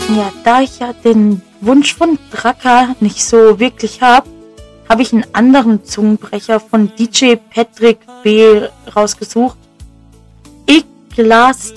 Ja, da ich ja den Wunsch von Draka nicht so wirklich habe ich einen anderen Zungenbrecher von DJ Patrick B. rausgesucht. Ich las